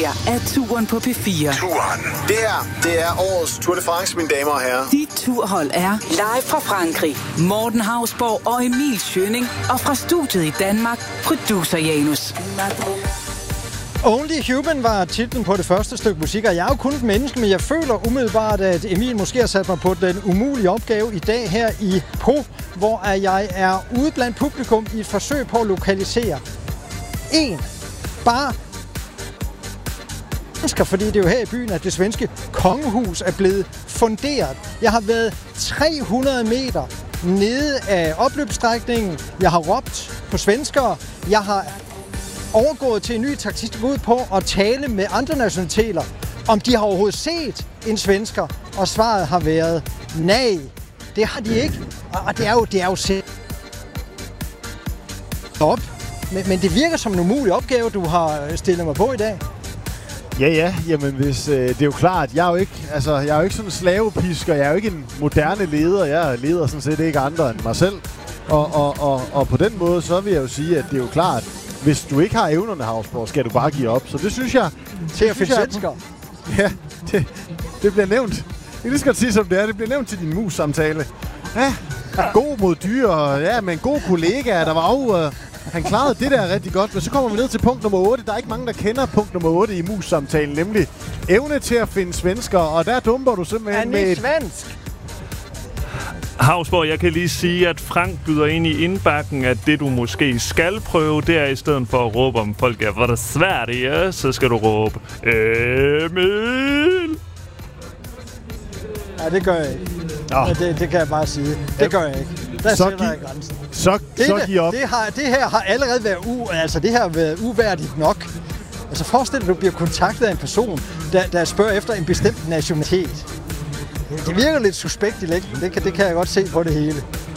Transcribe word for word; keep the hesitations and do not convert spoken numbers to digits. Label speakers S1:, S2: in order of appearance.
S1: her er Touren på P fire.
S2: Touren. Det her, det er årets Tour de France, mine damer og herrer.
S1: Dit turhold er live fra Frankrig. Morten Hausborg og Emil Schønning. Og fra studiet i Danmark, producer Janus.
S3: Only Human var titlen på det første stykke musik, og jeg er jo kun et menneske, men jeg føler umiddelbart, at Emil måske har sat mig på den umulige opgave i dag her i Po, hvor jeg er ude blandt publikum i et forsøg på at lokalisere en, bare mennesker, fordi det er jo her i byen, at det svenske kongehus er blevet funderet. Jeg har været tre hundrede meter nede af opløbsstrækningen. Jeg har råbt på svenskere. Jeg har overgået til en ny taktik ud på at tale med andre nationaliteter, om de har overhovedet set en svensker, og svaret har været nej. Det har de ikke, og det er jo, det er jo selv op. Men, men det virker som en umulig opgave, du har stillet mig på i dag.
S4: Ja, ja, jamen hvis, øh, det er jo klart, jeg er jo ikke, altså, jeg er jo ikke sådan en slavepisker, jeg er jo ikke en moderne leder, jeg leder sådan set ikke andre end mig selv. Og, og, og, og på den måde, så vil jeg jo sige, at det er jo klart, hvis du ikke har evnerne, Hausborg, skal du bare give op. Så det synes jeg...
S3: Til at finde svensker.
S4: Ja, det, det bliver nævnt. Jeg lige skal sige, som det er. Det bliver nævnt til din mus-samtale. Ja, god mod dyr, og ja, men god kollega, der var jo... Uh, han klarede det der rigtig godt, men så kommer vi ned til punkt nummer otte. Der er ikke mange, der kender punkt nummer otte i mus-samtalen, nemlig evne til at finde svensker, og der dumper du simpelthen med...
S3: Er ni svensk?
S5: Hausborg, jeg kan lige sige, at Frank byder ind i indbakken, at det du måske skal prøve, det er i stedet for at råbe om folk er, hvor der svært det er, så skal du råbe Emil!
S3: Ja, det gør jeg ikke. Ja, det, det kan jeg bare sige. Det gør jeg ikke. Der
S4: så
S3: sætter
S4: gi-
S3: jeg grænsen.
S4: Så,
S3: det,
S4: så giv op.
S3: Det, har, det her har allerede været, u, altså, det her har været uværdigt nok. Altså forestil dig, at du bliver kontaktet af en person, der, der spørger efter en bestemt nationalitet. Det virker lidt suspekt i længden. Det kan, det kan jeg godt se på det hele.